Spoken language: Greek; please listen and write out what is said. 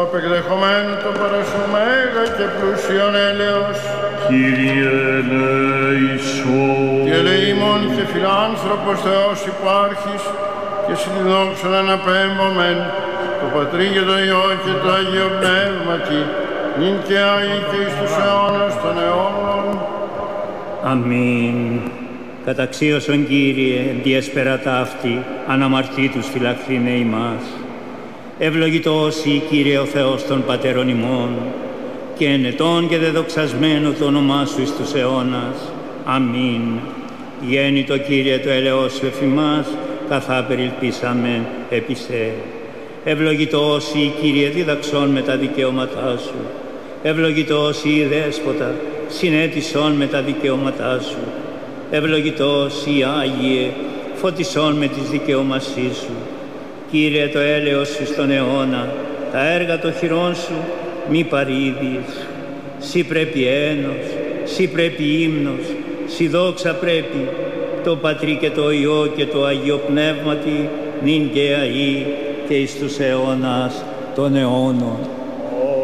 απεκδεχομένου το παράσου μέγα και πλούσιον έλεος. Κύριε ελέησον. Και ελεήμων και φιλάνθρωπος Θεός υπάρχεις και συ τη δόξον αναπέμπομεν το Πατρί και το Υιό και το Άγιο Πνεύματι νυν και αεί και εις τους αιώνας των αιώνων. Αμήν. Καταξίωσον Κύριε, διέσπερα ταύτη, αναμαρτήτους φυλαχθήνε ημάς. Ευλογητός η Κύριε ο Θεός των πατέρων ημών, και ενετών και δεδοξασμένο το όνομά Σου εις τους αιώνας. Αμήν. Γέννητο Κύριε το ελεός Σου εφημάς, καθά περιλπίσαμεν επί σε. Ευλογητός η Κύριε διδαξών με τα δικαιώματά Σου. Ευλογητός η Δέσποτα, συνέτησον με τα δικαιώματά Σου. Ευλογητός η Άγιε, φωτισόν με τις δικαιωμασίες Σου. Κύριε το έλεος Σου στον αιώνα, τα έργα των χειρών Σου μη παρήδιες. Συ πρέπει ένος, Συ πρέπει ύμνος, Συ δόξα πρέπει, το Πατρί και το Υιό και το Αγίο Πνεύματι, νυν και αεί και εις τους αιώνας των αιώνων.